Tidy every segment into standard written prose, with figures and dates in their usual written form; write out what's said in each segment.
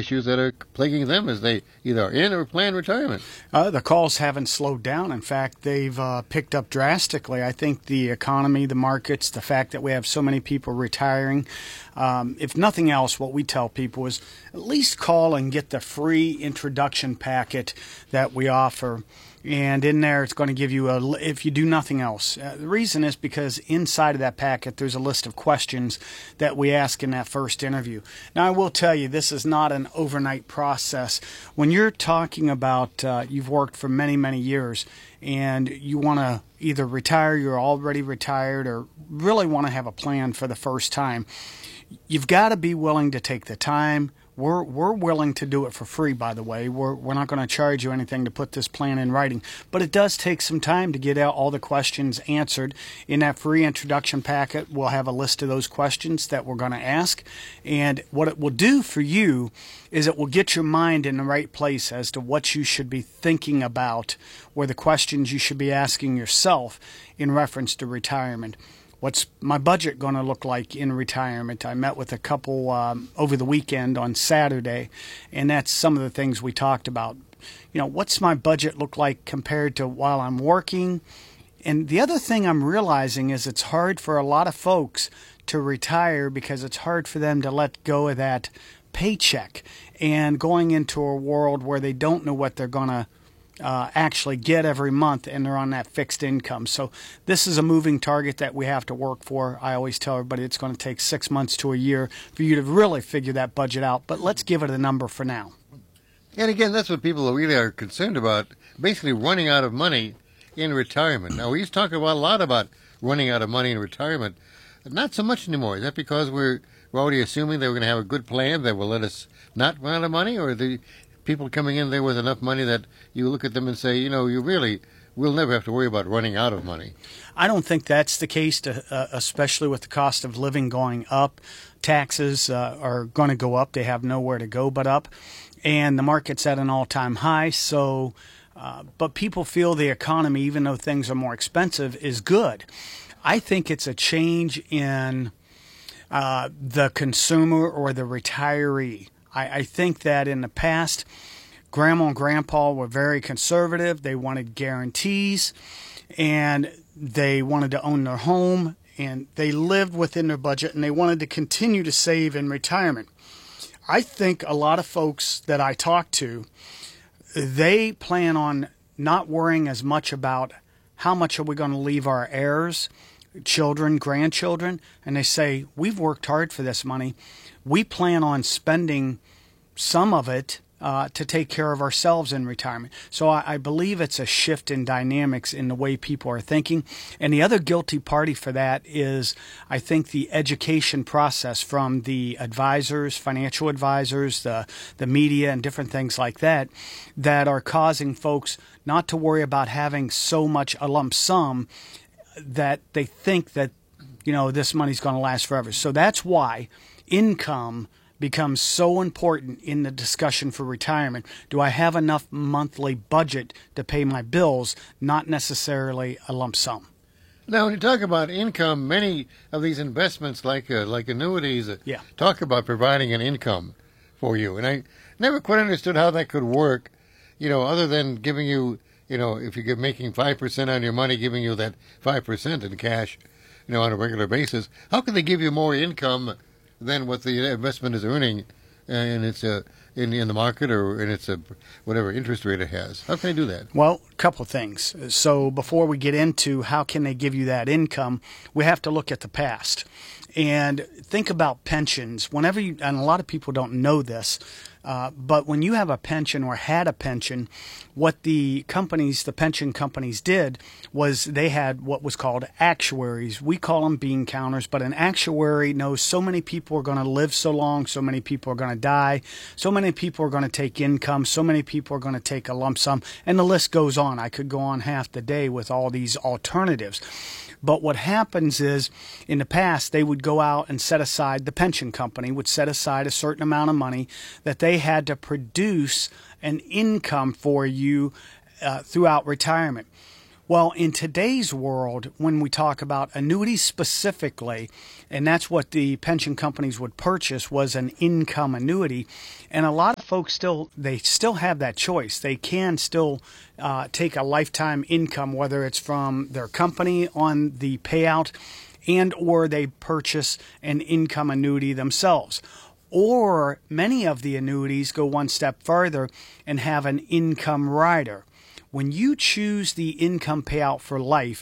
issues that are plaguing them as they either are in or plan retirement. The calls haven't slowed down. In fact, they've picked up drastically. I think the economy, the markets, the fact that we have so many people retiring, if nothing else, what we tell people is at least call and get the free introduction packet that we offer. And in there, it's going to give you if you do nothing else. The reason is because inside of that packet, there's a list of questions that we ask in that first interview. Now, I will tell you, this is not an overnight process. When you're talking about you've worked for many, many years, and you want to either retire, you're already retired, or really want to have a plan for the first time, you've got to be willing to take the time. We're willing to do it for free, by the way. We're not going to charge you anything to put this plan in writing. But it does take some time to get out all the questions answered. In that free introduction packet, we'll have a list of those questions that we're going to ask. And what it will do for you is it will get your mind in the right place as to what you should be thinking about or the questions you should be asking yourself in reference to retirement. What's my budget going to look like in retirement? I met with a couple over the weekend on Saturday, and that's some of the things we talked about. You know, what's my budget look like compared to while I'm working? And the other thing I'm realizing is it's hard for a lot of folks to retire because it's hard for them to let go of that paycheck and going into a world where they don't know what they're going to actually get every month, and they're on that fixed income. So this is a moving target that we have to work for. I always tell everybody it's going to take 6 months to a year for you to really figure that budget out, but let's give it a number for now. And again, that's what people really are concerned about, basically running out of money in retirement. Now, we used to talk a lot about running out of money in retirement. Not so much anymore. Is that because we're already assuming that we're going to have a good plan that will let us not run out of money, or the people coming in there with enough money that you look at them and say, you know, we'll never have to worry about running out of money? I don't think that's the case, especially with the cost of living going up. Taxes are going to go up. They have nowhere to go but up. And the market's at an all-time high. So, but people feel the economy, even though things are more expensive, is good. I think it's a change in the consumer or the retiree. I think that in the past, Grandma and Grandpa were very conservative. They wanted guarantees, and they wanted to own their home, and they lived within their budget, and they wanted to continue to save in retirement. I think a lot of folks that I talk to, they plan on not worrying as much about how much are we going to leave our heirs, children, grandchildren, and they say, we've worked hard for this money. We plan on spending some of it to take care of ourselves in retirement. So I believe it's a shift in dynamics in the way people are thinking. And the other guilty party for that is, I think, the education process from the advisors, financial advisors, the media, and different things like that, that are causing folks not to worry about having so much a lump sum that they think that, you know, this money's going to last forever. So that's why income becomes so important in the discussion for retirement. Do I have enough monthly budget to pay my bills, not necessarily a lump sum? Now, when you talk about income, many of these investments, like annuities, talk about providing an income for you. And I never quite understood how that could work, you know, other than giving you, you know, if you're making 5% on your money, giving you that 5% in cash, you know, on a regular basis. How can they give you more income than what the investment is earning, and it's in the market, or in its whatever interest rate it has? How can they do that? Well, a couple of things. So before we get into how can they give you that income, we have to look at the past and think about pensions. Whenever you, and a lot of people don't know this, but when you have a pension or had a pension, what the pension companies did was they had what was called actuaries. We call them bean counters, but an actuary knows so many people are going to live so long, so many people are going to die, so many people are going to take income, so many people are going to take a lump sum, and the list goes on. I could go on half the day with all these alternatives. But what happens is, in the past, they would go out and set aside, the pension company would set aside a certain amount of money that they had to produce an income for you throughout retirement. Well, in today's world, when we talk about annuities specifically, and that's what the pension companies would purchase, was an income annuity, and a lot of folks still have that choice. They can still take a lifetime income, whether it's from their company on the payout and or they purchase an income annuity themselves. Or many of the annuities go one step further and have an income rider. When you choose the income payout for life,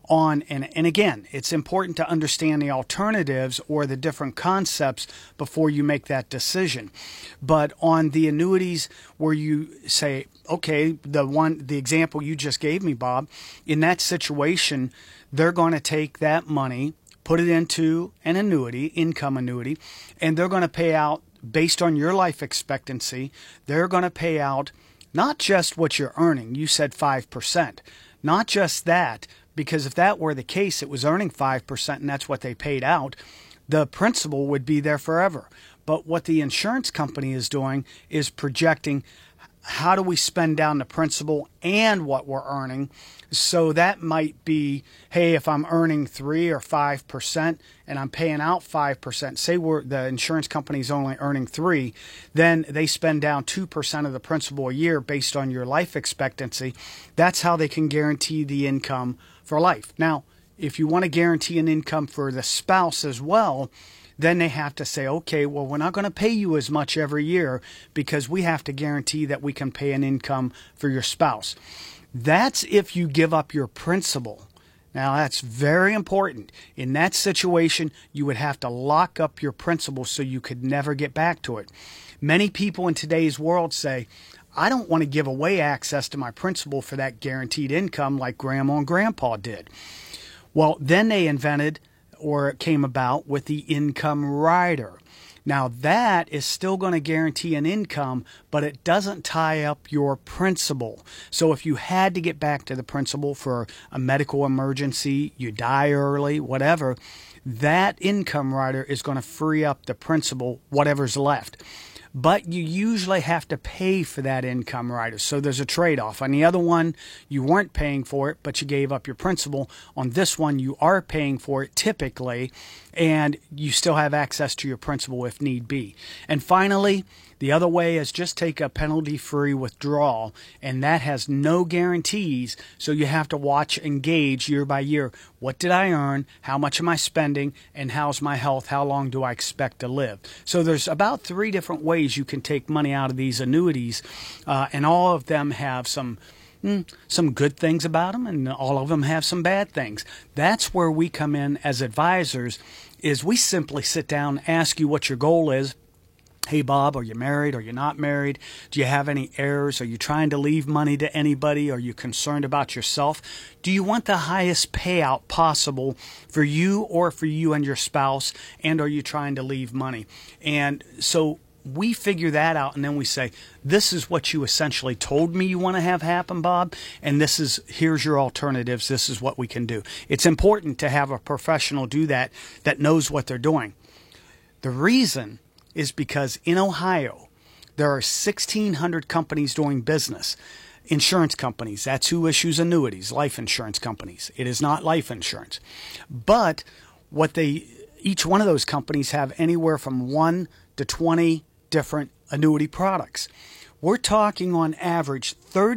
and again, it's important to understand the alternatives or the different concepts before you make that decision. But on the annuities where you say, okay, the example you just gave me, Bob, in that situation, they're going to take that money, put it into an annuity, income annuity, and they're going to pay out based on your life expectancy. They're going to pay out not just what you're earning. You said 5%. Not just that, because if that were the case, it was earning 5% and that's what they paid out, the principal would be there forever. But what the insurance company is doing is projecting how do we spend down the principal and what we're earning. So that might be, hey, if I'm earning 3 or 5% and I'm paying out 5%, say the insurance company is only earning 3, then they spend down 2% of the principal a year based on your life expectancy. That's how they can guarantee the income for life. Now, if you want to guarantee an income for the spouse as well, then they have to say, okay, well, we're not going to pay you as much every year because we have to guarantee that we can pay an income for your spouse. That's if you give up your principal. Now, that's very important. In that situation, you would have to lock up your principal so you could never get back to it. Many people in today's world say, I don't want to give away access to my principal for that guaranteed income like Grandma and Grandpa did. Well, then they invented, or it came about, with the income rider. Now, that is still going to guarantee an income, but it doesn't tie up your principal. So if you had to get back to the principal for a medical emergency, you die early, whatever, that income rider is going to free up the principal, whatever's left. But you usually have to pay for that income rider. So there's a trade-off. On the other one, you weren't paying for it, but you gave up your principal. On this one, you are paying for it typically, and you still have access to your principal if need be. And finally, the other way is just take a penalty-free withdrawal, and that has no guarantees, so you have to watch and gauge year by year. What did I earn? How much am I spending? And how's my health? How long do I expect to live? So there's about 3 different ways you can take money out of these annuities, and all of them have some good things about them, and all of them have some bad things. That's where we come in as advisors, is we simply sit down, ask you what your goal is. Hey, Bob, are you married? Are you not married? Do you have any heirs? Are you trying to leave money to anybody? Are you concerned about yourself? Do you want the highest payout possible for you or for you and your spouse? And are you trying to leave money? And so we figure that out, and then we say, this is what you essentially told me you want to have happen, Bob, and here's your alternatives. This is what we can do. It's important to have a professional do that knows what they're doing. The reason is because in Ohio, there are 1,600 companies doing business. Insurance companies, that's who issues annuities, life insurance companies. It is not life insurance. But each one of those companies have anywhere from 1 to 20 different annuity products. We're talking on average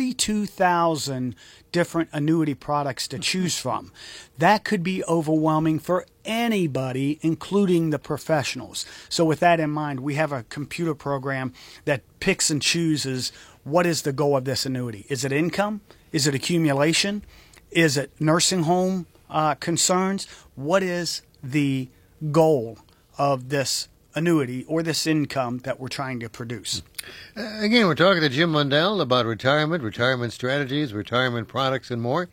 32,000 different annuity products to choose from. That could be overwhelming for anybody, including the professionals. So with that in mind, we have a computer program that picks and chooses what is the goal of this annuity. Is it income? Is it accumulation? Is it nursing home concerns? What is the goal of this annuity or this income that we're trying to produce? Again, we're talking to Jim Mundell about retirement strategies, retirement products, and more.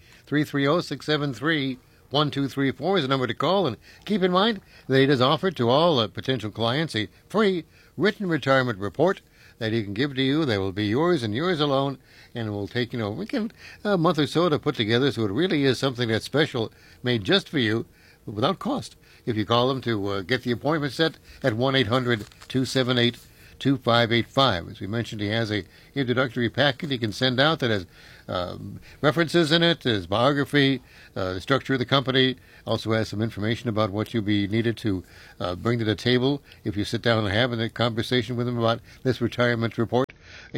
330-673-1234 is the number to call. And keep in mind that it is offered to all potential clients a free written retirement report that he can give to you. That will be yours and yours alone. And it will take, a month or so to put together. So it really is something that's special, made just for you, without cost. If you call them to get the appointment set at 1-800-278 2585. As we mentioned, he has a introductory packet he can send out that has references in it, his biography, the structure of the company, also has some information about what you'll be needed to bring to the table if you sit down and have a conversation with him about this retirement report.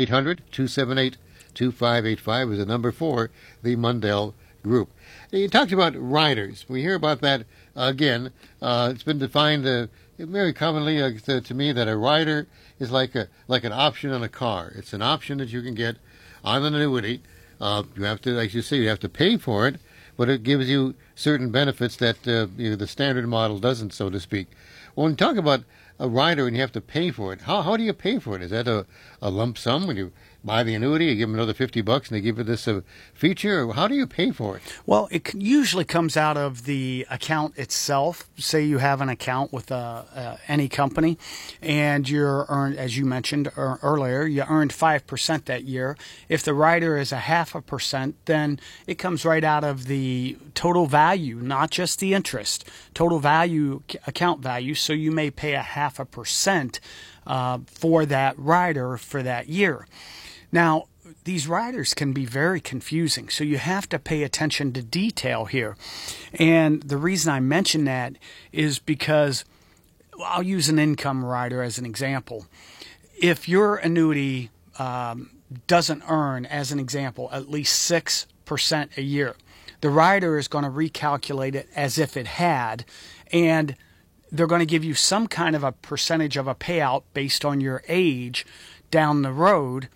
800-278-2585 is the number for the Mundell Group. You talked about riders. We hear about that again. It's been defined very commonly to me that a rider is like an option on a car. It's an option that you can get on an annuity. You have to, like you say, you have to pay for it, but it gives you certain benefits that the standard model doesn't, so to speak. When you talk about a rider and you have to pay for it, how do you pay for it? Is that a lump sum when you buy the annuity, you give them another $50 and they give you this feature? Or how do you pay for it? Well, it usually comes out of the account itself. Say you have an account with any company and you're earned, as you mentioned earlier, you earned 5% that year. If the rider is 0.5%, then it comes right out of the total value, not just the interest, total value, account value. So you may pay 0.5% for that rider for that year. Now, these riders can be very confusing, so you have to pay attention to detail here. And the reason I mention that is because I'll use an income rider as an example. If your annuity doesn't earn, as an example, at least 6% a year, the rider is going to recalculate it as if it had, and they're going to give you some kind of a percentage of a payout based on your age down the road,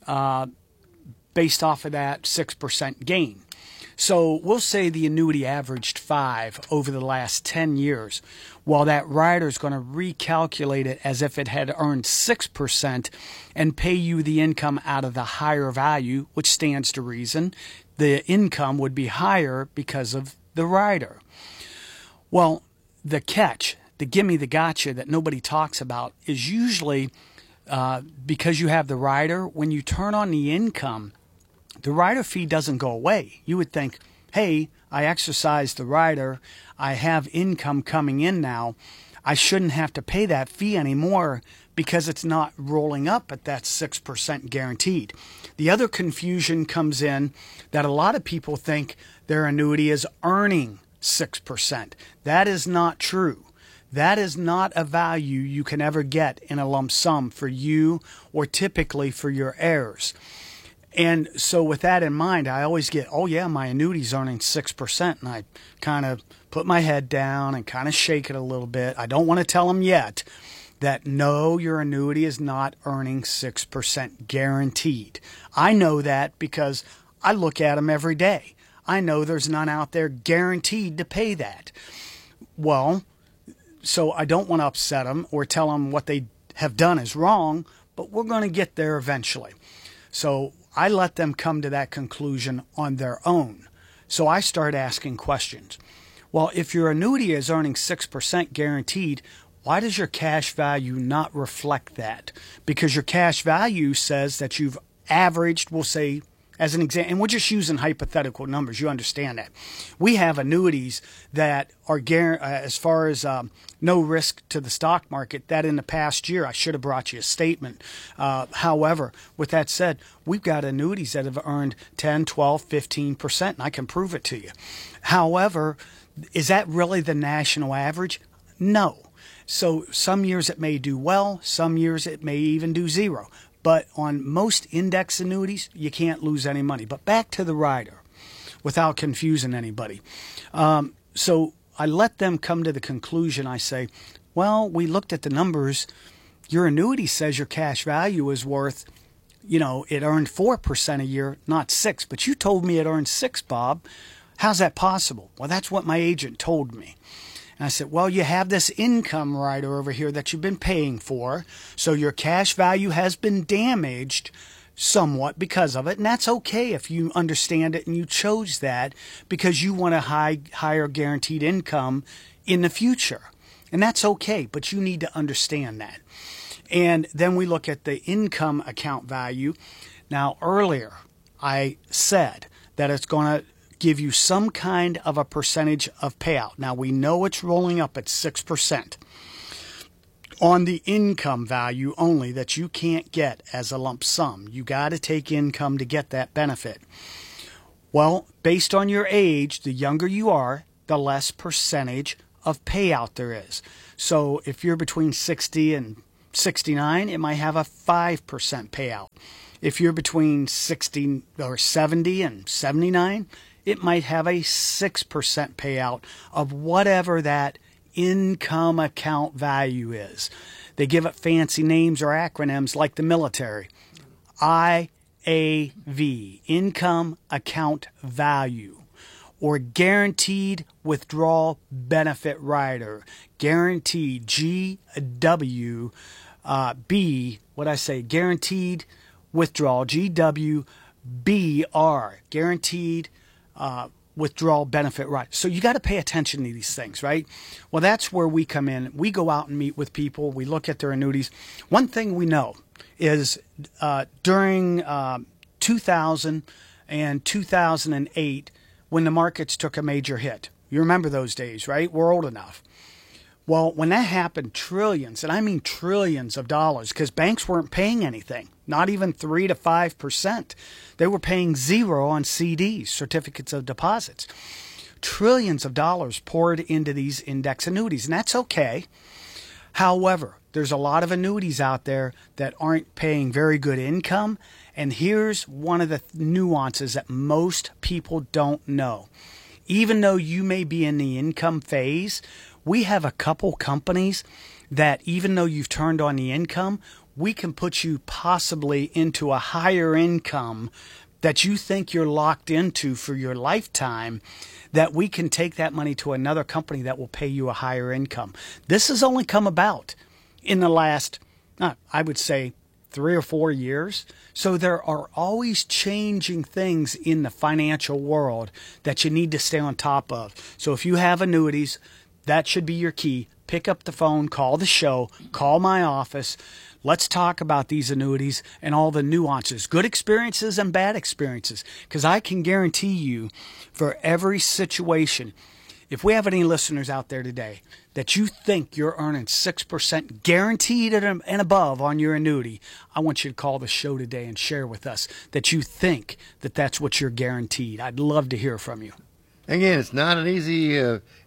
based off of that 6% gain. So we'll say the annuity averaged 5 over the last 10 years. Well, that rider is going to recalculate it as if it had earned 6% and pay you the income out of the higher value, which stands to reason. The income would be higher because of the rider. Well, the catch, the gimme, the gotcha that nobody talks about is usually because you have the rider, when you turn on the income, the rider fee doesn't go away. You would think, hey, I exercised the rider, I have income coming in now, I shouldn't have to pay that fee anymore because it's not rolling up at that 6% guaranteed. The other confusion comes in that a lot of people think their annuity is earning 6%. That is not true. That is not a value you can ever get in a lump sum for you or typically for your heirs. And so with that in mind, I always get, oh yeah, my annuity's earning 6%. And I kind of put my head down and kind of shake it a little bit. I don't want to tell them yet that no, your annuity is not earning 6% guaranteed. I know that because I look at them every day. I know there's none out there guaranteed to pay that. Well, so I don't want to upset them or tell them what they have done is wrong, but we're going to get there eventually. So I let them come to that conclusion on their own. So I start asking questions. Well, if your annuity is earning 6% guaranteed, why does your cash value not reflect that? Because your cash value says that you've averaged, we'll say, as an example, and we're just using hypothetical numbers. You understand that. We have annuities that are, as far as no risk to the stock market, that in the past year, I should have brought you a statement. However, with that said, we've got annuities that have earned 10, 12, 15%, and I can prove it to you. However, is that really the national average? No. So some years it may do well, some years it may even do zero. But on most index annuities, you can't lose any money. But back to the rider, without confusing anybody. So I let them come to the conclusion. I say, well, we looked at the numbers. Your annuity says your cash value is worth, it earned 4% a year, not 6. But you told me it earned 6, Bob. How's that possible? Well, that's what my agent told me. And I said, well, you have this income rider over here that you've been paying for, so your cash value has been damaged somewhat because of it, and that's okay if you understand it and you chose that because you want a higher guaranteed income in the future. And that's okay, but you need to understand that. And then we look at the income account value. Now, earlier I said that it's going to give you some kind of a percentage of payout. Now, we know it's rolling up at 6%. on the income value only that you can't get as a lump sum. You got to take income to get that benefit. Well, based on your age, the younger you are, the less percentage of payout there is. So if you're between 60 and 69, it might have a 5% payout. If you're between 60 or 70 and 79, it might have a 6% payout of whatever that income account value is. They give it fancy names or acronyms like the military. IAV, Income Account Value, or Guaranteed Withdrawal Benefit Rider, Guaranteed GWB, Guaranteed Withdrawal, GWBR, Guaranteed Withdrawal Benefit Rider. So you got to pay attention to these things, right? Well, that's where we come in. We go out and meet with people. We look at their annuities. One thing we know is during 2000 and 2008, when the markets took a major hit. You remember those days, right? We're old enough. Well, when that happened, trillions, and I mean trillions of dollars, because banks weren't paying anything, not even 3 to 5%. They were paying zero on CDs, certificates of deposits. Trillions of dollars poured into these index annuities, and that's okay. However, there's a lot of annuities out there that aren't paying very good income, and here's one of the nuances that most people don't know. Even though you may be in the income phase, we have a couple companies that even though you've turned on the income, we can put you possibly into a higher income that you think you're locked into for your lifetime, that we can take that money to another company that will pay you a higher income. This has only come about in the last, I would say, 3 or 4 years. So there are always changing things in the financial world that you need to stay on top of. So if you have annuities, that should be your key. Pick up the phone, call the show, call my office. Let's talk about these annuities and all the nuances, good experiences and bad experiences, because I can guarantee you for every situation, if we have any listeners out there today that you think you're earning 6% guaranteed and above on your annuity, I want you to call the show today and share with us that you think that that's what you're guaranteed. I'd love to hear from you. Again, it's not an easy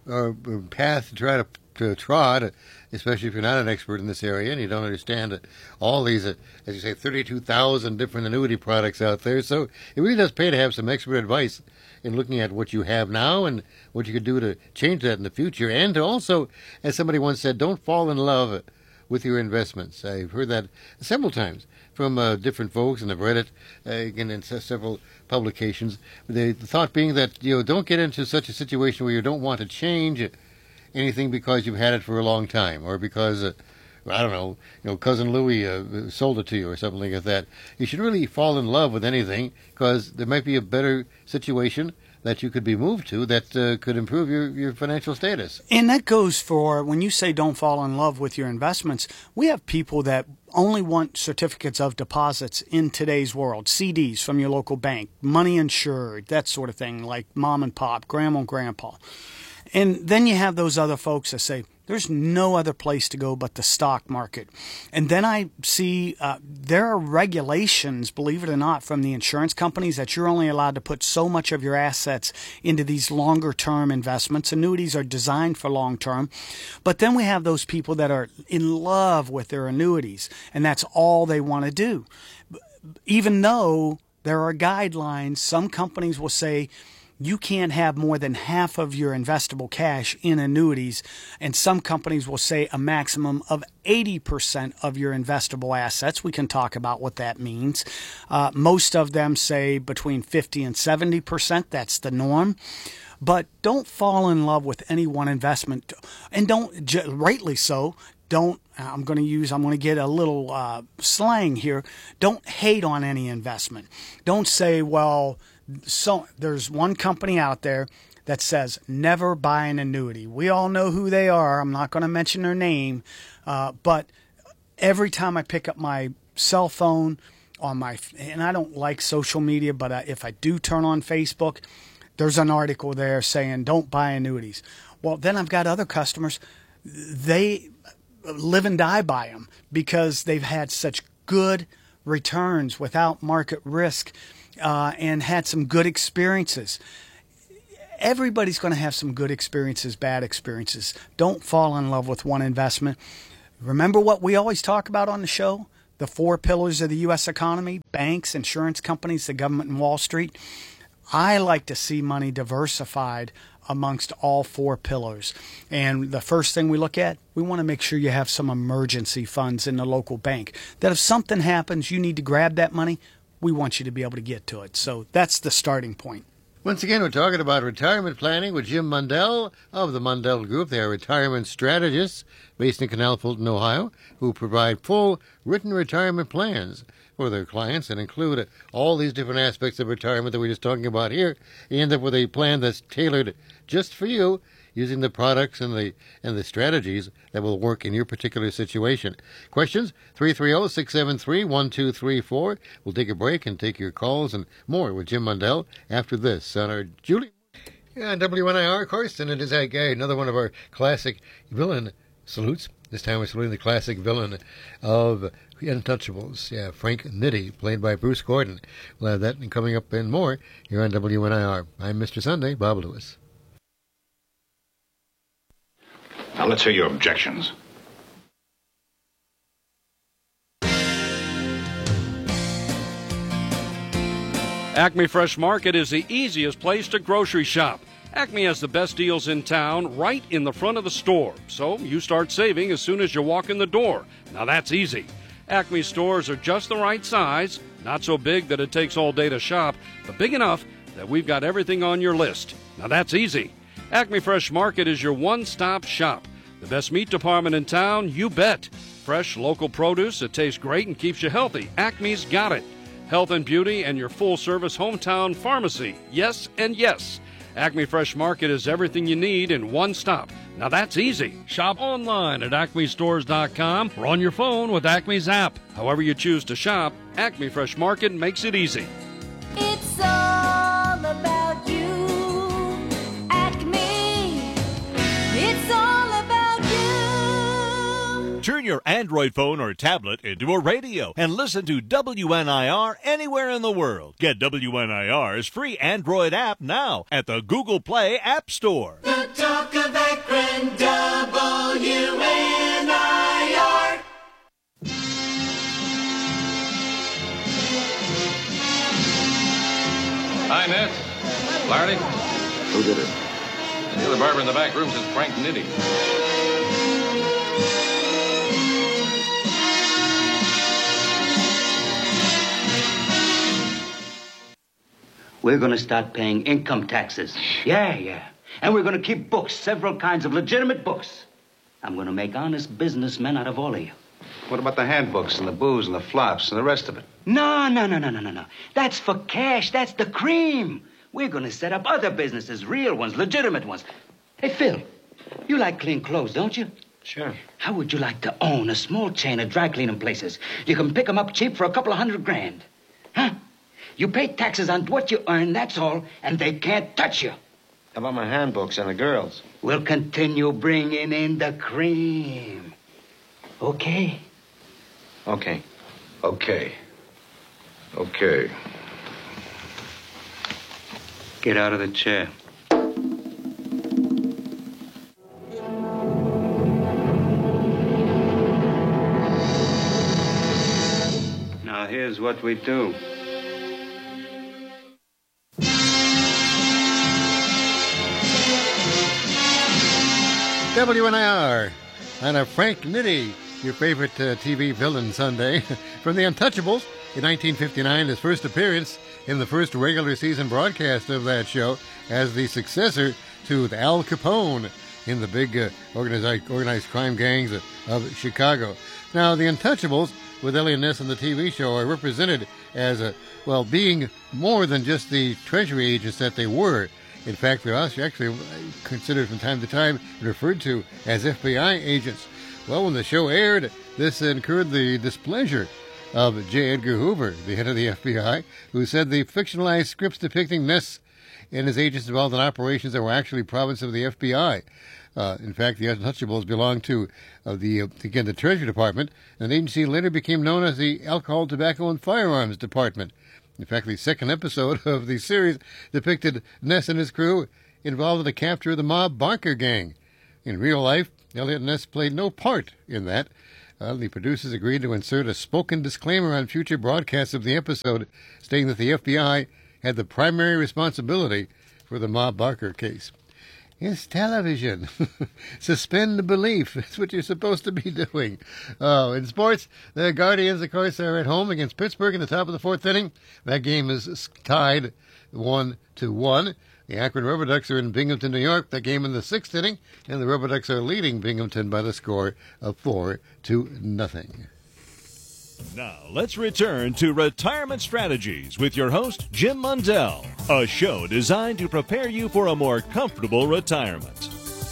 path to try to trod, especially if you're not an expert in this area and you don't understand all these, as you say, 32,000 different annuity products out there. So it really does pay to have some expert advice in looking at what you have now and what you could do to change that in the future. And to also, as somebody once said, don't fall in love with your investments. I've heard that several times from different folks, and I've read it again in several publications. The thought being that don't get into such a situation where you don't want to change anything because you've had it for a long time, or because I don't know, Cousin Louie sold it to you or something like that. You should really fall in love with anything, because there might be a better situation that you could be moved to that could improve your financial status. And that goes for, when you say don't fall in love with your investments, we have people that only want certificates of deposits in today's world, CDs from your local bank, money insured, that sort of thing, like mom and pop, grandma and grandpa. And then you have those other folks that say, there's no other place to go but the stock market. And then I see there are regulations, believe it or not, from the insurance companies that you're only allowed to put so much of your assets into these longer-term investments. Annuities are designed for long-term. But then we have those people that are in love with their annuities, and that's all they want to do. Even though there are guidelines, some companies will say, you can't have more than half of your investable cash in annuities, and some companies will say a maximum of 80% of your investable assets. We can talk about what that means. Most of them say between 50 and 70%. That's the norm. But don't fall in love with any one investment, and don't, rightly so, I'm going to get a little slang here. Don't hate on any investment. Don't say, well, so there's one company out there that says never buy an annuity. We all know who they are. I'm not going to mention their name, but every time I pick up my cell phone and I don't like social media, but if I do turn on Facebook, there's an article there saying don't buy annuities. Well, then I've got other customers. live and die by them because they've had such good returns without market risk and had some good experiences. Everybody's going to have some good experiences, bad experiences. Don't fall in love with one investment. Remember what we always talk about on the show? The 4 pillars of the U.S. economy: banks, insurance companies, the government, and Wall Street. I like to see money diversified amongst all 4 pillars. And the first thing we look at, we want to make sure you have some emergency funds in the local bank. That if something happens, you need to grab that money, we want you to be able to get to it. So that's the starting point. Once again, we're talking about retirement planning with Jim Mundell of the Mundell Group. They are retirement strategists based in Canal Fulton, Ohio, who provide full written retirement plans for their clients and include all these different aspects of retirement that we're just talking about here. You end up with a plan that's tailored just for you, using the products and the strategies that will work in your particular situation. Questions? 330-673-1234. We'll take a break and take your calls and more with Jim Mundell after this on our Julie. Yeah, WNIR, of course, and it is another one of our classic villain salutes. This time we're saluting the classic villain of Untouchables. Yeah, Frank Nitti, played by Bruce Gordon. We'll have that coming up and more here on WNIR. I'm Mr. Sunday, Bob Lewis. Now, let's hear your objections. Acme Fresh Market is the easiest place to grocery shop. Acme has the best deals in town right in the front of the store, so you start saving as soon as you walk in the door. Now that's easy. Acme stores are just the right size, not so big that it takes all day to shop, but big enough that we've got everything on your list. Now that's easy. Acme Fresh Market is your one-stop shop. The best meat department in town, you bet. Fresh local produce that tastes great and keeps you healthy. Acme's got it. Health and beauty and your full-service hometown pharmacy. Yes and yes. Acme Fresh Market is everything you need in one stop. Now that's easy. Shop online at acmestores.com or on your phone with Acme's app. However you choose to shop, Acme Fresh Market makes it easy. It's all about you, Acme. It's all about you. Turn your Android phone or tablet into a radio and listen to WNIR anywhere in the world. Get WNIR's free Android app now at the Google Play App Store. The talk of Akron, WNIR. Hi, Miss. Flaherty? Who did it? The other barber in the back room says Frank Nitti. We're going to start paying income taxes. Yeah. And we're going to keep books, several kinds of legitimate books. I'm going to make honest businessmen out of all of you. What about the handbooks and the booze and the flops and the rest of it? No. That's for cash. That's the cream. We're going to set up other businesses, real ones, legitimate ones. Hey, Phil, you like clean clothes, don't you? Sure. How would you like to own a small chain of dry cleaning places? You can pick them up cheap for a couple of $100,000. Huh? You pay taxes on what you earn, that's all, and they can't touch you. How about my handbooks and the girls? We'll continue bringing in the cream. Okay? Okay. Get out of the chair. Now, here's what we do. WNIR and a Frank Nitti, your favorite TV villain Sunday, from The Untouchables in 1959, his first appearance in the first regular season broadcast of that show as the successor to Al Capone in the big organized crime gangs of Chicago. Now, The Untouchables, with Elliot Ness on the TV show, are represented as, being more than just the treasury agents that they were. In fact, they're actually considered from time to time and referred to as FBI agents. Well, when the show aired, this incurred the displeasure of J. Edgar Hoover, the head of the FBI, who said the fictionalized scripts depicting Ness and his agents involved in operations that were actually province of the FBI. In fact, the Untouchables belonged to the Treasury Department, and the agency later became known as the Alcohol, Tobacco, and Firearms Department. In fact, the second episode of the series depicted Ness and his crew involved in the capture of the mob Barker gang. In real life, Elliot Ness played no part in that. The producers agreed to insert a spoken disclaimer on future broadcasts of the episode, stating that the FBI had the primary responsibility for the mob Barker case. It's television. Suspend belief. That's what you're supposed to be doing. In sports, the Guardians, of course, are at home against Pittsburgh in the top of the fourth inning. That game is tied 1-1. The Akron Rubber Ducks are in Binghamton, New York. That game in the sixth inning, and the Rubber Ducks are leading Binghamton by the score of 4-0. Now, let's return to Retirement Strategies with your host, Jim Mundell, a show designed to prepare you for a more comfortable retirement.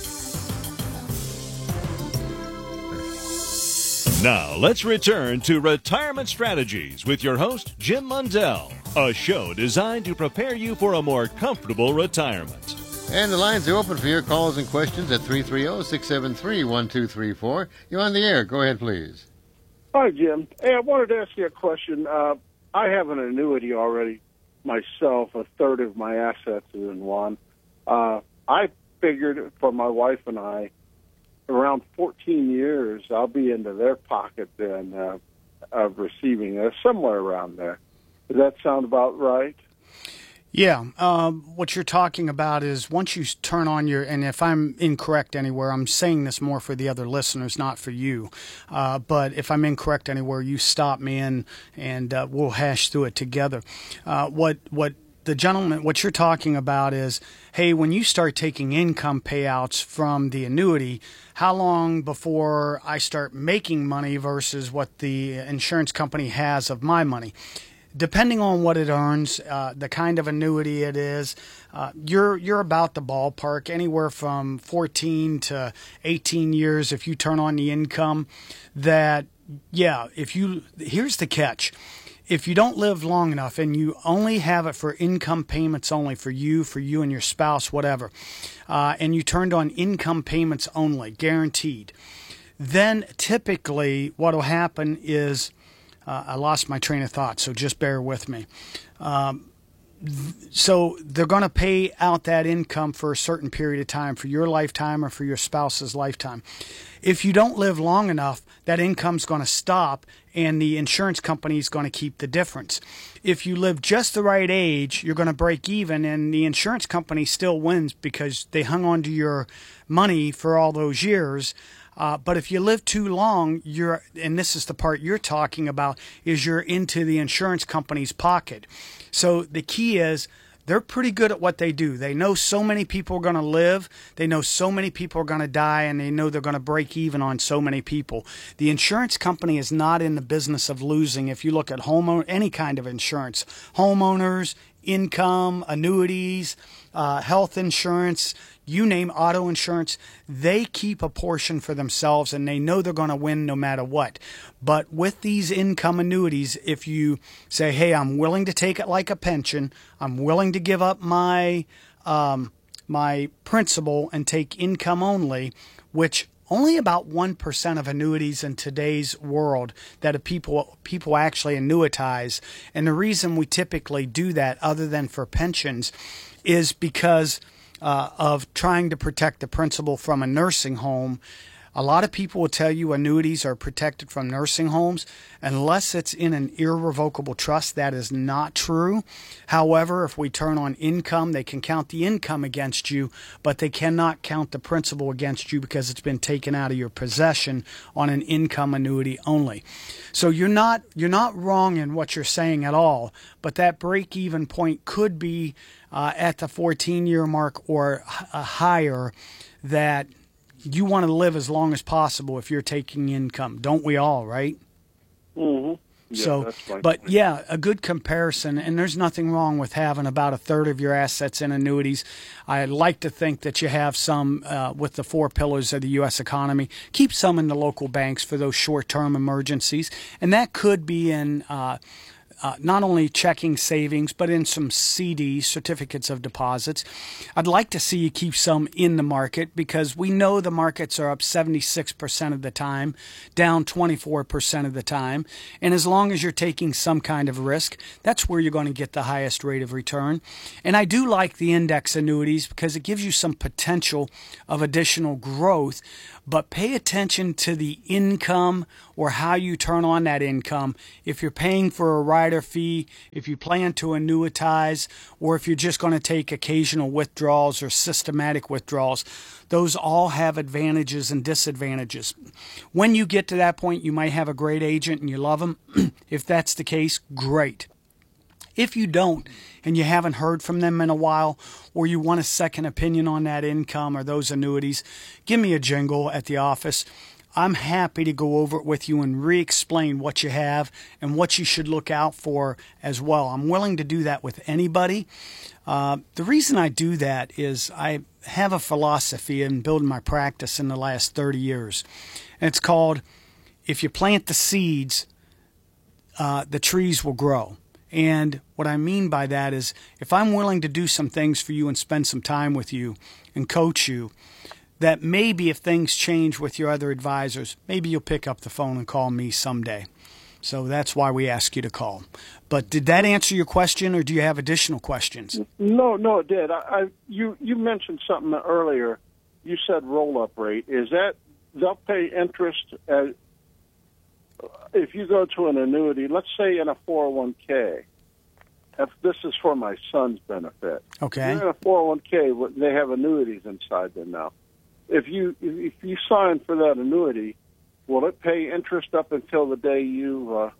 Now, let's return to Retirement Strategies with your host, Jim Mundell, a show designed to prepare you for a more comfortable retirement. And the lines are open for your calls and questions at 330-673-1234. You're on the air. Go ahead, please. Hi, Jim. Hey, I wanted to ask you a question. I have an annuity already myself. A third of my assets is in one. I figured for my wife and I, around 14 years, I'll be into their pocket then of receiving somewhere around there. Does that sound about right? Yeah. What you're talking about is once you turn on your, and if I'm incorrect anywhere, I'm saying this more for the other listeners, not for you. But if I'm incorrect anywhere, you stop me and we'll hash through it together. What you're talking about is, hey, when you start taking income payouts from the annuity, how long before I start making money versus what the insurance company has of my money? Depending on what it earns, the kind of annuity it is, you're about the ballpark, anywhere from 14 to 18 years if you turn on the income. Here's the catch. If you don't live long enough and you only have it for income payments only, for you and your spouse, whatever, and you turned on income payments only, guaranteed, then typically what will happen is, I lost my train of thought, so just bear with me. So they're going to pay out that income for a certain period of time, for your lifetime or for your spouse's lifetime. If you don't live long enough, that income's going to stop, and the insurance company is going to keep the difference. If you live just the right age, you're going to break even, and the insurance company still wins because they hung on to your money for all those years. But if you live too long, and this is the part you're talking about, is you're into the insurance company's pocket. So the key is they're pretty good at what they do. They know so many people are going to live, they know so many people are going to die, and they know they're going to break even on so many people. The insurance company is not in the business of losing. If you look at any kind of insurance, homeowners, income, annuities, health insurance, you name auto insurance, they keep a portion for themselves and they know they're going to win no matter what. But with these income annuities, if you say, hey, I'm willing to take it like a pension, I'm willing to give up my principal and take income only, which only about 1% of annuities in today's world that people actually annuitize. And the reason we typically do that, other than for pensions, is because of trying to protect the principal from a nursing home. A lot of people will tell you annuities are protected from nursing homes. Unless it's in an irrevocable trust, that is not true. However, if we turn on income, they can count the income against you, but they cannot count the principal against you because it's been taken out of your possession on an income annuity only. So you're not wrong in what you're saying at all, but that break-even point could be at the 14-year mark or higher, that you want to live as long as possible if you're taking income. Don't we all, right? Mm-hmm. Yeah, so, that's my but point. yeah, a good comparison, and there's nothing wrong with having about a third of your assets in annuities. I like to think that you have some with the four pillars of the U.S. economy. Keep some in the local banks for those short-term emergencies, and that could be in not only checking savings, but in some CDs, certificates of deposits. I'd like to see you keep some in the market because we know the markets are up 76% of the time, down 24% of the time. And as long as you're taking some kind of risk, that's where you're going to get the highest rate of return. And I do like the index annuities because it gives you some potential of additional growth. But pay attention to the income or how you turn on that income. If you're paying for a rider fee, if you plan to annuitize, or if you're just going to take occasional withdrawals or systematic withdrawals, those all have advantages and disadvantages. When you get to that point, you might have a great agent and you love them. If that's the case, great. If you don't, and you haven't heard from them in a while, or you want a second opinion on that income or those annuities, give me a jingle at the office. I'm happy to go over it with you and re-explain what you have and what you should look out for as well. I'm willing to do that with anybody. The reason I do that is I have a philosophy in building my practice in the last 30 years. And it's called, if you plant the seeds, the trees will grow. And what I mean by that is if I'm willing to do some things for you and spend some time with you and coach you, that maybe if things change with your other advisors, maybe you'll pick up the phone and call me someday. So that's why we ask you to call. But did that answer your question, or do you have additional questions? No, it did. You mentioned something earlier. You said roll-up rate. Is that they'll pay interest if you go to an annuity, let's say in a 401k, this is for my son's benefit. Okay. In a 401k, they have annuities inside them now. If you sign for that annuity, will it pay interest up until the day you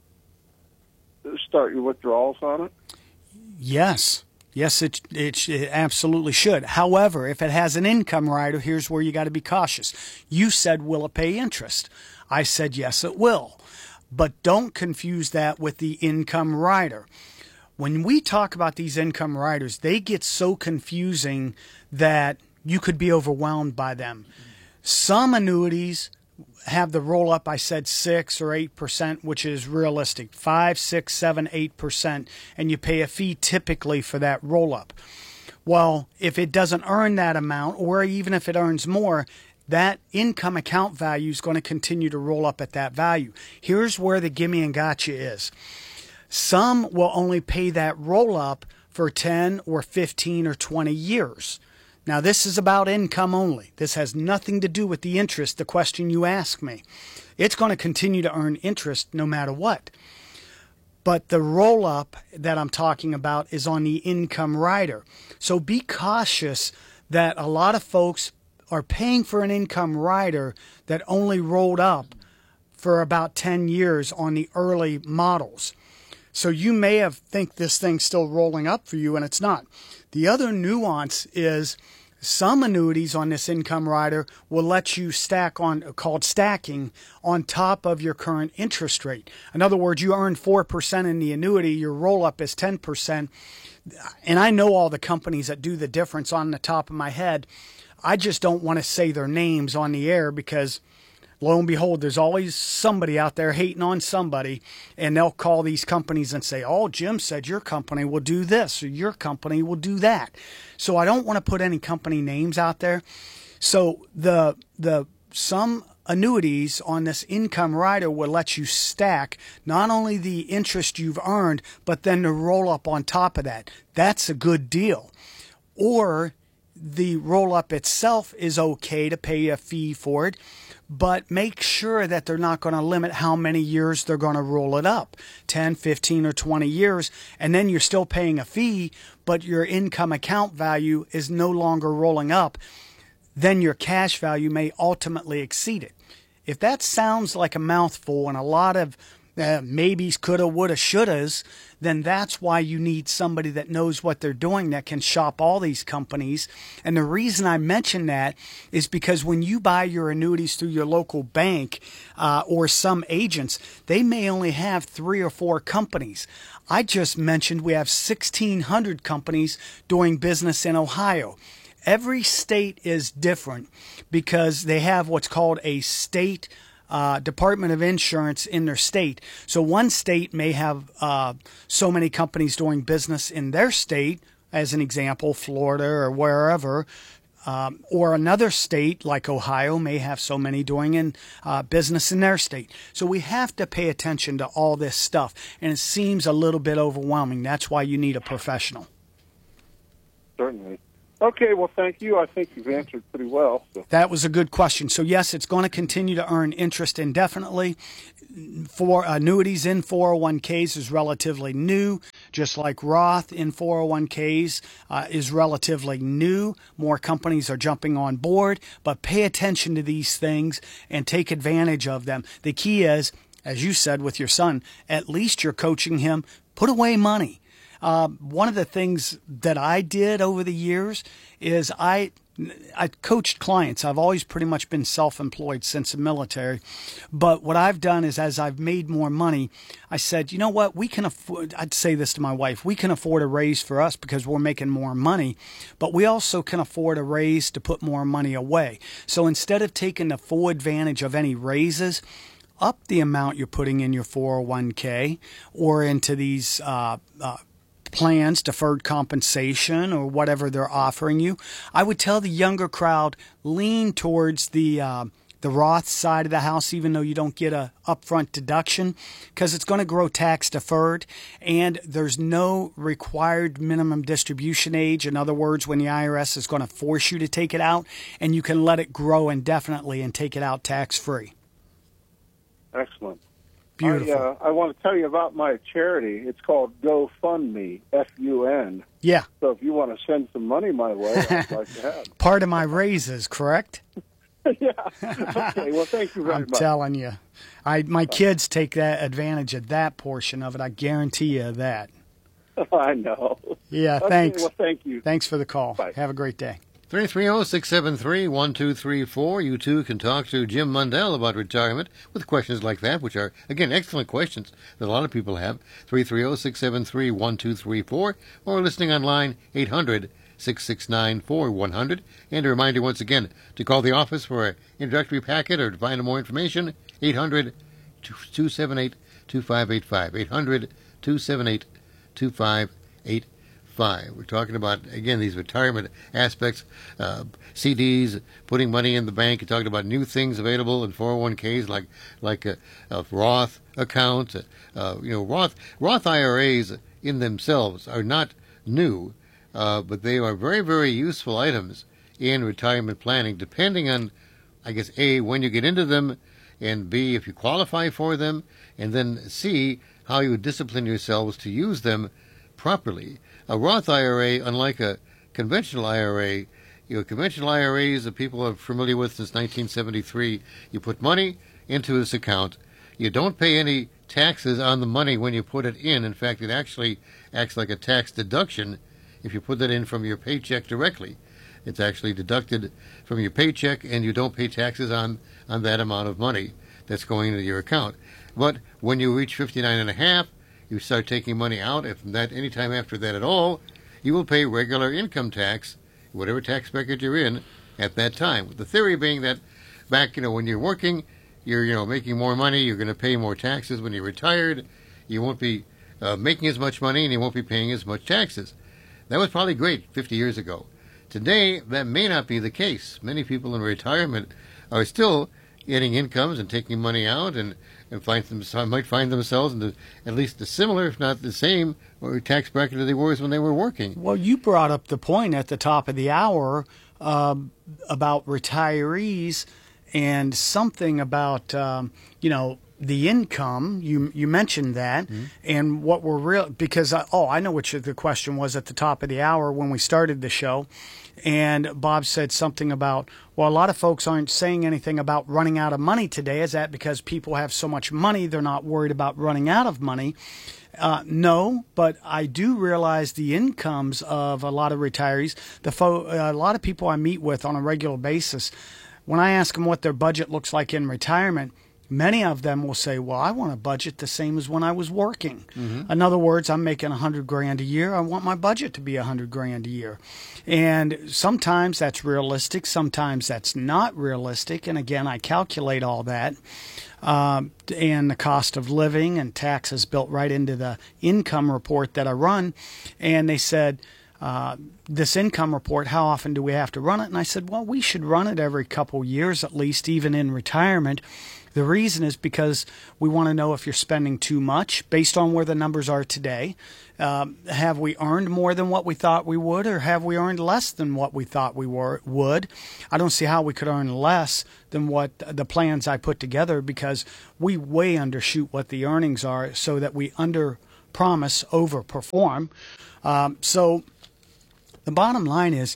start your withdrawals on it? Yes. Yes, it absolutely should. However, if it has an income rider, here's where you got to be cautious. You said, will it pay interest? I said, yes, it will. But don't confuse that with the income rider. When we talk about these income riders, they get so confusing that you could be overwhelmed by them. Some annuities have the roll up, I said 6 or 8%, which is realistic. 5, 6, 7, 8%, and you pay a fee typically for that roll up. Well, if it doesn't earn that amount, or even if it earns more, that income account value is going to continue to roll up at that value. Here's where the gimme and gotcha is. Some will only pay that roll up for 10 or 15 or 20 years. Now, this is about income only. This has nothing to do with the interest, the question you asked me. It's going to continue to earn interest no matter what. But the roll up that I'm talking about is on the income rider. So be cautious that a lot of folks are paying for an income rider that only rolled up for about 10 years on the early models. So you may have think this thing's still rolling up for you, and it's not. The other nuance is some annuities on this income rider will let you stack on, called stacking, on top of your current interest rate. In other words, you earn 4% in the annuity, your roll up is 10%. And I know all the companies that do the difference on the top of my head. I just don't want to say their names on the air because, lo and behold, there's always somebody out there hating on somebody, and they'll call these companies and say, oh, Jim said your company will do this or your company will do that. So I don't want to put any company names out there. So some annuities on this income rider will let you stack not only the interest you've earned, but then the roll up on top of that. That's a good deal. Or the roll up itself is okay to pay a fee for it, but make sure that they're not going to limit how many years they're going to roll it up, 10, 15, or 20 years, and then you're still paying a fee, but your income account value is no longer rolling up. Then your cash value may ultimately exceed it. If that sounds like a mouthful and a lot of maybes, coulda, woulda, shouldas, then that's why you need somebody that knows what they're doing, that can shop all these companies. And the reason I mention that is because when you buy your annuities through your local bank or some agents, they may only have 3 or 4 companies. I just mentioned we have 1,600 companies doing business in Ohio. Every state is different because they have what's called a state Department of Insurance in their state. So one state may have so many companies doing business in their state, as an example, Florida or wherever, or another state like Ohio may have so many doing in business in their state. So we have to pay attention to all this stuff, and it seems a little bit overwhelming. That's why you need a professional. Certainly. Okay, well, thank you. I think you've answered pretty well. So. That was a good question. So, yes, it's going to continue to earn interest indefinitely. For annuities in 401ks is relatively new, just like Roth in 401ks is relatively new. More companies are jumping on board, but pay attention to these things and take advantage of them. The key is, as you said with your son, at least you're coaching him, put away money. One of the things that I did over the years is I coached clients. I've always pretty much been self-employed since the military. But what I've done is, as I've made more money, I said, you know what, we can afford, I'd say this to my wife, we can afford a raise for us because we're making more money, but we also can afford a raise to put more money away. So instead of taking the full advantage of any raises, up the amount you're putting in your 401k or into these plans, deferred compensation, or whatever they're offering you. I would tell the younger crowd, lean towards the Roth side of the house, even though you don't get a upfront deduction, because it's going to grow tax deferred, and there's no required minimum distribution age. In other words, when the IRS is going to force you to take it out, and you can let it grow indefinitely and take it out tax free. Excellent. Beautiful. I want to tell you about my charity. It's called GoFundMe, F-U-N. Yeah. So if you want to send some money my way, I'd like to have. Part of my raises, correct? Yeah. Okay. Well, thank you very much. I'm telling you, my kids take that advantage of that portion of it. I guarantee you that. I know. Yeah. Okay, Thanks. well, thank you. Thanks for the call. Bye. Have a great day. 330-673-1234. You too can talk to Jim Mundell about retirement with questions like that, which are, again, excellent questions that a lot of people have. 330-673-1234, or listening online, 800-669-4100. And a reminder once again to call the office for an introductory packet or to find more information, 800-278-2585. 800-278-2585. We're talking about, again, these retirement aspects, CDs, putting money in the bank. You're talking about new things available in 401ks like a Roth account. Roth IRAs in themselves are not new, but they are very, very useful items in retirement planning, depending on, I guess, A, when you get into them, and B, if you qualify for them, and then C, how you discipline yourselves to use them properly. A Roth IRA, unlike a conventional IRA, conventional IRAs that people are familiar with since 1973, you put money into this account. You don't pay any taxes on the money when you put it in. In fact, it actually acts like a tax deduction if you put it in from your paycheck directly. It's actually deducted from your paycheck, and you don't pay taxes on that amount of money that's going into your account. But when you reach 59 and a half, you start taking money out. If that any time after that at all, you will pay regular income tax, whatever tax bracket you're in at that time. The theory being that back, when you're working, you're making more money, you're going to pay more taxes. When you're retired, you won't be making as much money and you won't be paying as much taxes. That was probably great 50 years ago. Today, that may not be the case. Many people in retirement are still getting incomes and taking money out and might find themselves in at least the similar, if not the same, tax bracket as they were when they were working. Well, you brought up the point at the top of the hour about retirees and something about, the income. You mentioned that, and what we're because I know what the question was at the top of the hour when we started the show. And Bob said something about, well, a lot of folks aren't saying anything about running out of money today. Is that because people have so much money, they're not worried about running out of money? No, but I do realize the incomes of a lot of retirees. A lot of people I meet with on a regular basis, when I ask them what their budget looks like in retirement, Many of them will say, well, I want a budget the same as when I was working. Mm-hmm. In other words, I'm making $100,000 a year. I want my budget to be $100,000 a year. And sometimes that's realistic. Sometimes that's not realistic. And again, I calculate all that. And the cost of living and taxes built right into the income report that I run. And they said, this income report, how often do we have to run it? And I said, well, we should run it every couple years at least, even in retirement. The reason is because we want to know if you're spending too much based on where the numbers are today. Have we earned more than what we thought we would, or have we earned less than what we thought we would? I don't see how we could earn less than what the plans I put together, because we way undershoot what the earnings are so that we under-promise, over-perform. So the bottom line is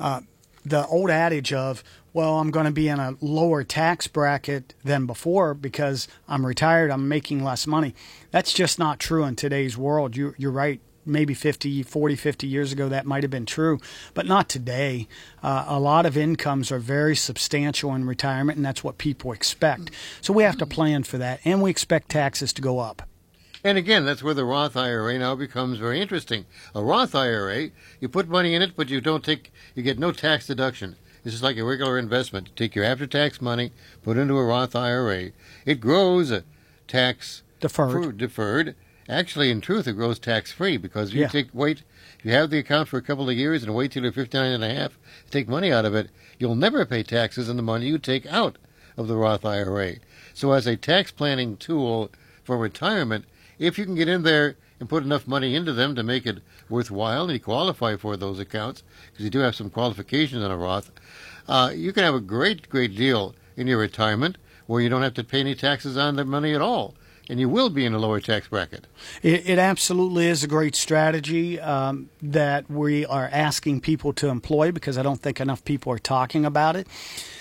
the old adage of, well, I'm going to be in a lower tax bracket than before because I'm retired, I'm making less money. That's just not true in today's world. You're right. Maybe 50 years ago that might have been true, but not today. A lot of incomes are very substantial in retirement, and that's what people expect. So we have to plan for that, and we expect taxes to go up. And again, that's where the Roth IRA now becomes very interesting. A Roth IRA, you put money in it, but you get no tax deduction. It's just like a regular investment. You take your after-tax money, put it into a Roth IRA. It grows tax deferred. Actually, in truth, it grows tax-free, because if you have the account for a couple of years and wait till you're 59 and a half to take money out of it, you'll never pay taxes on the money you take out of the Roth IRA. So as a tax planning tool for retirement, if you can get in there and put enough money into them to make it worthwhile, and you qualify for those accounts, because you do have some qualifications on a Roth, you can have a great deal in your retirement where you don't have to pay any taxes on the money at all, and you will be in a lower tax bracket. It absolutely is a great strategy that we are asking people to employ, because I don't think enough people are talking about it.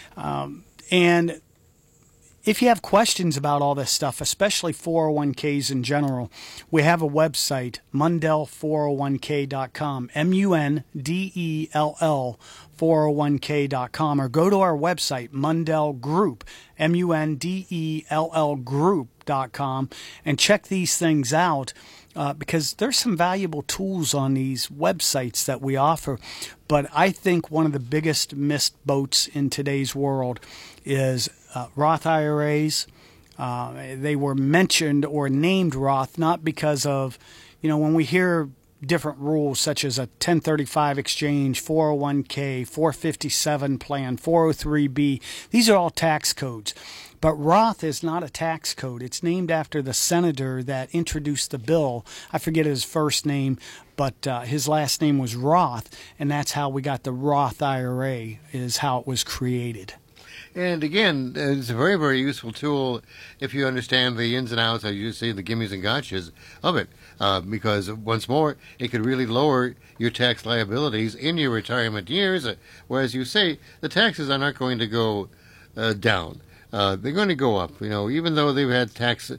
And if you have questions about all this stuff, especially 401ks in general, we have a website, Mundell401k.com, Mundell 401k.com, or go to our website, Mundell Group, Mundell Group.com, and check these things out. Because there's some valuable tools on these websites that we offer. But I think one of the biggest missed boats in today's world is Roth IRAs. They were mentioned or named Roth not because of, when we hear different rules such as a 1035 exchange, 401k, 457 plan, 403b, these are all tax codes. But Roth is not a tax code. It's named after the senator that introduced the bill. I forget his first name, but his last name was Roth, and that's how we got the Roth IRA, is how it was created. And again, it's a very, very useful tool if you understand the ins and outs, as you say, the gimmies and gotchas of it. Because, once more, it could really lower your tax liabilities in your retirement years, whereas you say the taxes are not going to go down. They're going to go up, even though they've had tax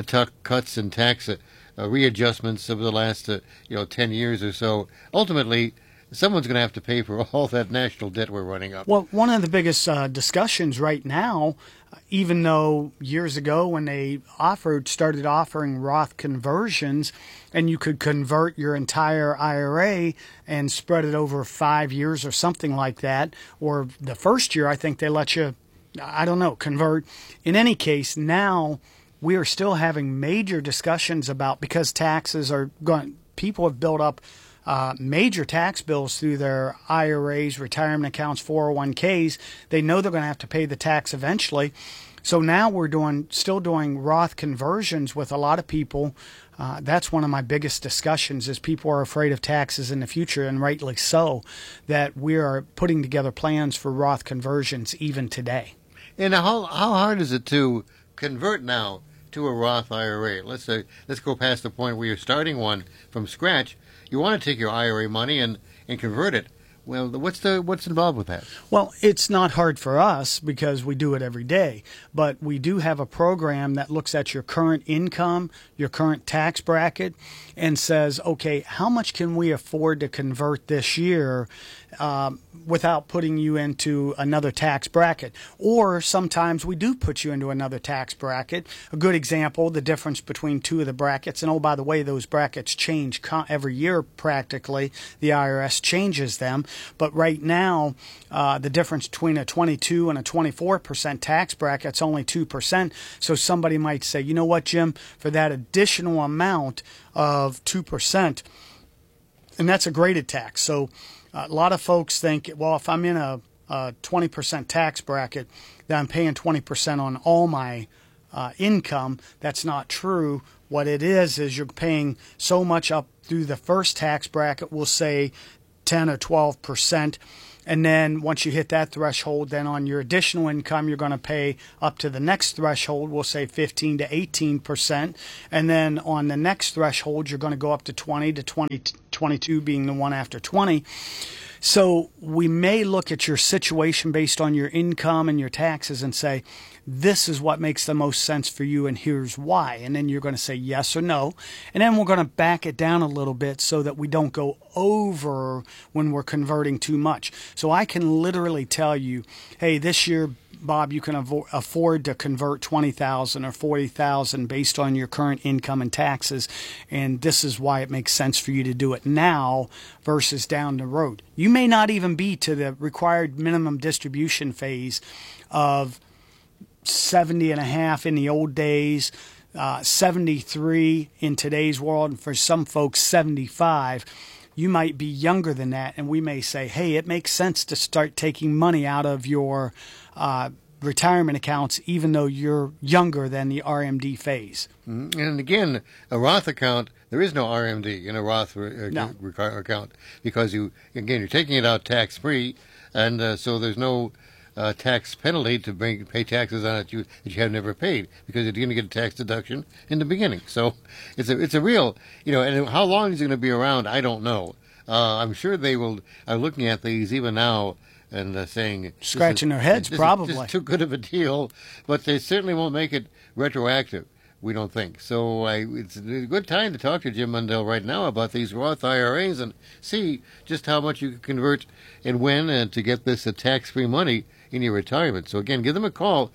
cuts and tax readjustments over the last, 10 years or so. Ultimately, someone's going to have to pay for all that national debt we're running up. Well, one of the biggest discussions right now, even though years ago when they started offering Roth conversions, and you could convert your entire IRA and spread it over 5 years or something like that, or the first year I think they let you, convert. In any case, now we are still having major discussions about, because taxes are going, people have built up major tax bills through their IRAs, retirement accounts, 401ks. They know they're going to have to pay the tax eventually. So now we're still doing Roth conversions with a lot of people. That's one of my biggest discussions, is people are afraid of taxes in the future, and rightly so, that we are putting together plans for Roth conversions even today. And how hard is it to convert now to a Roth IRA? Let's go past the point where you're starting one from scratch. You want to take your IRA money and convert it. Well, what's involved with that? Well, it's not hard for us because we do it every day. But we do have a program that looks at your current income, your current tax bracket, and says, okay, how much can we afford to convert this year without putting you into another tax bracket? Or sometimes we do put you into another tax bracket. A good example, the difference between two of the brackets. And oh, by the way, those brackets change every year practically. The IRS changes them. But right now, the difference between a 22 and a 24% tax bracket is only 2%. So somebody might say, you know what, Jim, for that additional amount of 2%, and that's a graded tax. So a lot of folks think, well, if I'm in a 20% tax bracket, then I'm paying 20% on all my income. That's not true. What it is you're paying so much up through the first tax bracket, we'll say 10 or 12%. And then once you hit that threshold, then on your additional income, you're going to pay up to the next threshold, we'll say 15 to 18%. And then on the next threshold, you're going to go up to 20 to 22 being the one after 20. So we may look at your situation based on your income and your taxes and say, this is what makes the most sense for you and here's why. And then you're going to say yes or no. And then we're going to back it down a little bit so that we don't go over when we're converting too much. So I can literally tell you, hey, this year, Bob, you can afford to convert $20,000 or $40,000 based on your current income and taxes, and this is why it makes sense for you to do it now versus down the road. You may not even be to the required minimum distribution phase of 70 and a half in the old days, 73 in today's world, and for some folks 75. You might be younger than that, and we may say, hey, it makes sense to start taking money out of your retirement accounts even though you're younger than the RMD phase. And again, a Roth account, there is no RMD in a Roth account because you're taking it out tax-free, and so there's no tax penalty to pay taxes on it that you have never paid because you're going to get a tax deduction in the beginning. So it's a real, and how long is it going to be around, I don't know. I'm sure they are looking at these even now and saying... Scratching their heads, probably. This is too good of a deal, but they certainly won't make it retroactive, we don't think. So it's a good time to talk to Jim Mundell right now about these Roth IRAs and see just how much you can convert and when and to get this tax-free money in your retirement. So again, give them a call,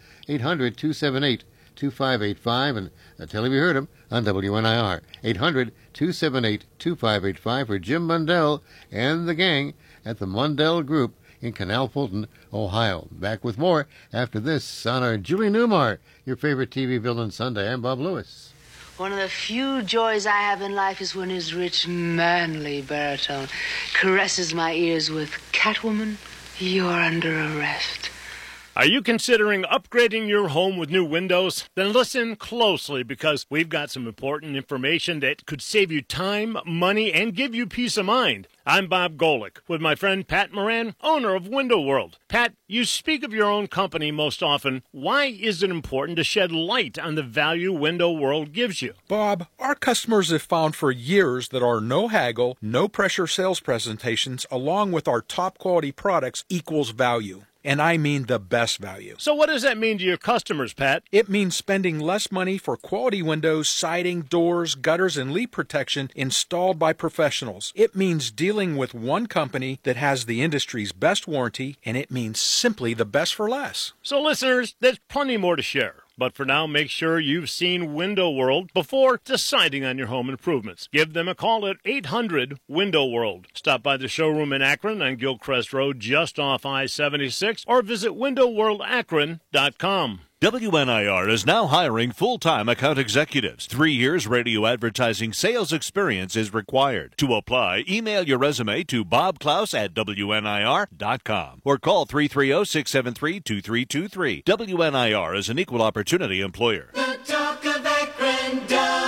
800-278-2585, and tell him you heard him on WNIR. 800-278-2585 for Jim Mundell and the gang at the Mundell Group in Canal Fulton, Ohio. Back with more after this on our Julie Newmar, your favorite TV villain Sunday. I'm Bob Lewis. One of the few joys I have in life is when his rich, manly baritone caresses my ears with, Catwoman, you're under arrest. Are you considering upgrading your home with new windows? Then listen closely because we've got some important information that could save you time, money, and give you peace of mind. I'm Bob Golick with my friend Pat Moran, owner of Window World. Pat, you speak of your own company most often. Why is it important to shed light on the value Window World gives you? Bob, our customers have found for years that our no haggle, no pressure sales presentations along with our top quality products equals value. And I mean the best value. So what does that mean to your customers, Pat? It means spending less money for quality windows, siding, doors, gutters, and leak protection installed by professionals. It means dealing with one company that has the industry's best warranty, and it means simply the best for less. So listeners, there's plenty more to share. But for now, make sure you've seen Window World before deciding on your home improvements. Give them a call at 800-WINDOW-WORLD. Stop by the showroom in Akron on Gilcrest Road just off I-76 or visit WindowWorldAkron.com. WNIR is now hiring full-time account executives. 3 years radio advertising sales experience is required. To apply, email your resume to bobklaus@WNIR.com or call 330-673-2323. WNIR is an equal opportunity employer. The talk of Akron,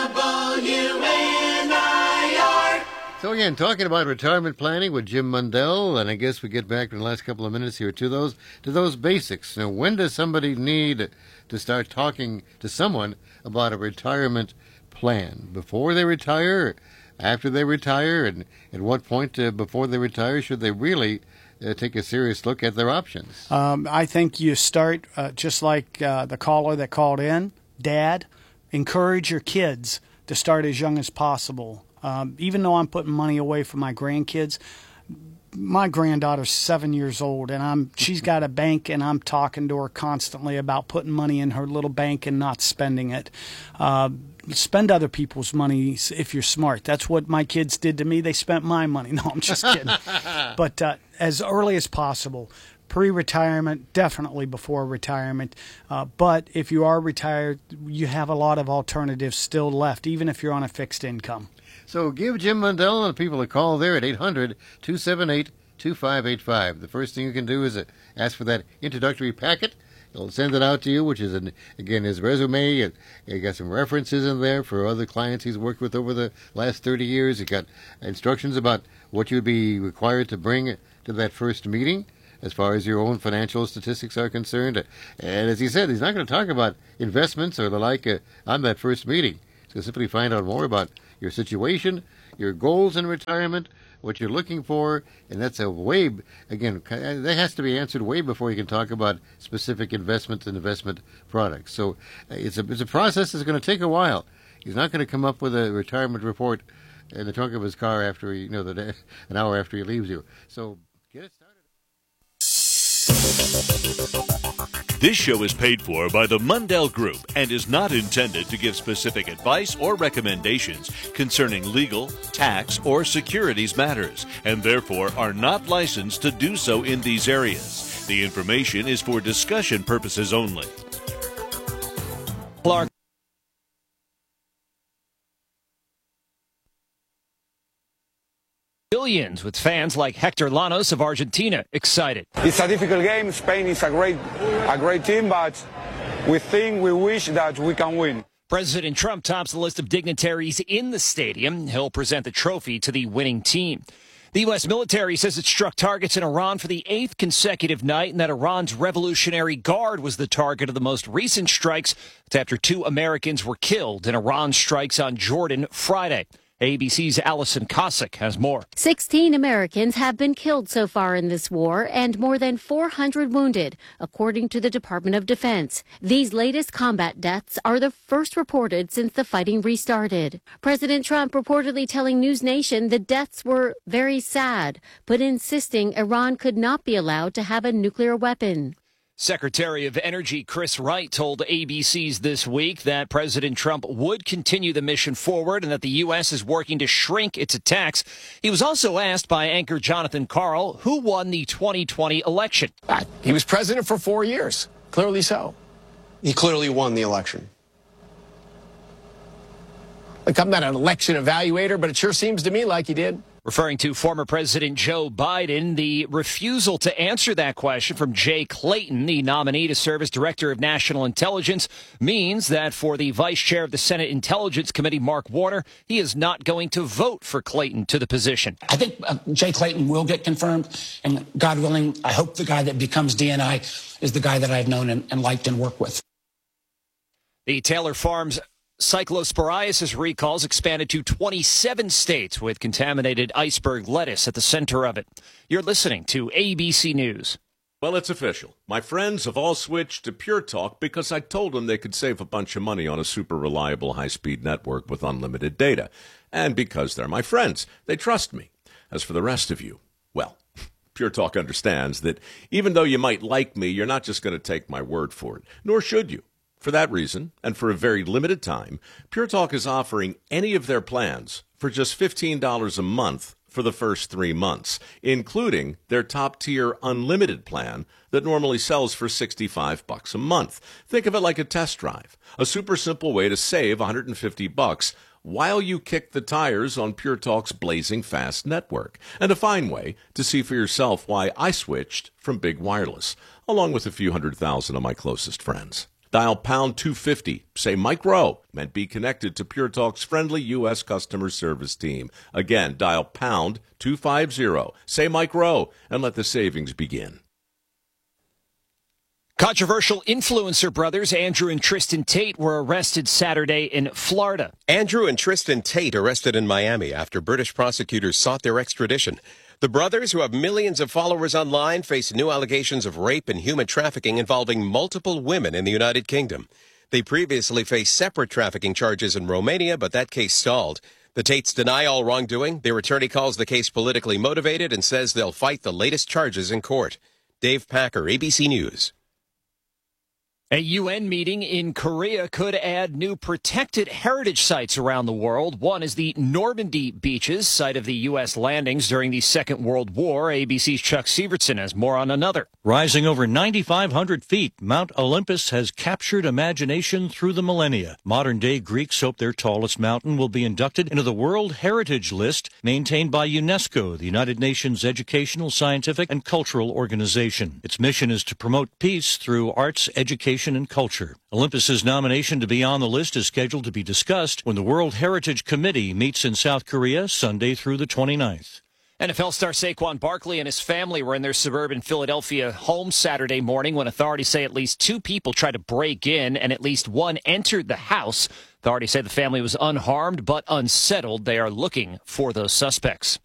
WNIR. So again, talking about retirement planning with Jim Mundell, and I guess we get back in the last couple of minutes here to those basics. Now, when does somebody need to start talking to someone about a retirement plan? Before they retire, after they retire, and at what point before they retire should they really take a serious look at their options? I think you start just like the caller that called in, Dad, encourage your kids to start as young as possible. Even though I'm putting money away for my grandkids, my granddaughter's 7 years old, and she's got a bank, and I'm talking to her constantly about putting money in her little bank and not spending it. Spend other people's money if you're smart. That's what my kids did to me. They spent my money. No, I'm just kidding. But as early as possible. Pre-retirement, definitely before retirement. But if you are retired, you have a lot of alternatives still left, even if you're on a fixed income. So give Jim Mundell and the people a call there at 800-278-2585. The first thing you can do is ask for that introductory packet. He'll send it out to you, which is, again, his resume. He got some references in there for other clients he's worked with over the last 30 years. He got instructions about what you'd be required to bring to that first meeting as far as your own financial statistics are concerned. And as he said, he's not going to talk about investments or the like on that first meeting. He's going to simply find out more about your situation, your goals in retirement, what you're looking for, and that's that has to be answered way before you can talk about specific investments and investment products. So it's a process that's going to take a while. He's not going to come up with a retirement report in the trunk of his car after an hour after he leaves you. So get it started. This show is paid for by the Mundell Group and is not intended to give specific advice or recommendations concerning legal, tax, or securities matters, and therefore are not licensed to do so in these areas. The information is for discussion purposes only. Clark. Billions with fans like Hector Llanos of Argentina excited. It's a difficult game. Spain is a great team, but we wish that we can win. President Trump tops the list of dignitaries in the stadium. He'll present the trophy to the winning team. The U.S. military says it struck targets in Iran for the 8th consecutive night, and that Iran's Revolutionary Guard was the target of the most recent strikes after 2 Americans were killed in Iran strikes on Jordan Friday. ABC's Allison Cossack has more. 16 Americans have been killed so far in this war and more than 400 wounded, according to the Department of Defense. These latest combat deaths are the first reported since the fighting restarted. President Trump reportedly telling News Nation the deaths were very sad, but insisting Iran could not be allowed to have a nuclear weapon. Secretary of Energy Chris Wright told ABC's This Week that President Trump would continue the mission forward and that the U.S. is working to shrink its attacks. He was also asked by anchor Jonathan Karl who won the 2020 election. He was president for 4 years. Clearly so. He clearly won the election. Look, I'm not an election evaluator, but it sure seems to me like he did. Referring to former President Joe Biden, the refusal to answer that question from Jay Clayton, the nominee to serve as Director of National Intelligence, means that for the Vice Chair of the Senate Intelligence Committee, Mark Warner, he is not going to vote for Clayton to the position. I think Jay Clayton will get confirmed, and God willing, I hope the guy that becomes DNI is the guy that I've known and liked and worked with. The Taylor Farms cyclosporiasis recalls expanded to 27 states with contaminated iceberg lettuce at the center of it. You're listening to ABC News. Well, it's official. My friends have all switched to Pure Talk because I told them they could save a bunch of money on a super reliable high-speed network with unlimited data. And because they're my friends, they trust me. As for the rest of you, well, Pure Talk understands that even though you might like me, you're not just going to take my word for it, nor should you. For that reason, and for a very limited time, Pure Talk is offering any of their plans for just $15 a month for the first 3 months, including their top-tier unlimited plan that normally sells for $65 a month. Think of it like a test drive, a super simple way to save $150 while you kick the tires on Pure Talk's blazing fast network, and a fine way to see for yourself why I switched from Big Wireless, along with a few 100,000 of my closest friends. Dial pound 250, say Mike Rowe, and be connected to Pure Talk's friendly U.S. customer service team. Again, dial pound 250, say Mike Rowe, and let the savings begin. Controversial influencer brothers Andrew and Tristan Tate were arrested Saturday in Florida. Andrew and Tristan Tate arrested in Miami after British prosecutors sought their extradition. The brothers, who have millions of followers online, face new allegations of rape and human trafficking involving multiple women in the United Kingdom. They previously faced separate trafficking charges in Romania, but that case stalled. The Tates deny all wrongdoing. Their attorney calls the case politically motivated and says they'll fight the latest charges in court. Dave Packer, ABC News. A UN meeting in Korea could add new protected heritage sites around the world. One is the Normandy beaches, site of the U.S. landings during the Second World War. ABC's Chuck Sievertson has more on another. Rising over 9,500 feet, Mount Olympus has captured imagination through the millennia. Modern-day Greeks hope their tallest mountain will be inducted into the World Heritage List maintained by UNESCO, the United Nations Educational, Scientific, and Cultural Organization. Its mission is to promote peace through arts, education, and culture. Olympus's nomination to be on the list is scheduled to be discussed when the World Heritage Committee meets in South Korea Sunday through the 29th. NFL star Saquon Barkley and his family were in their suburban Philadelphia home Saturday morning when authorities say at least 2 people tried to break in and at least 1 entered the house. Authorities say the family was unharmed but unsettled. They are looking for those suspects.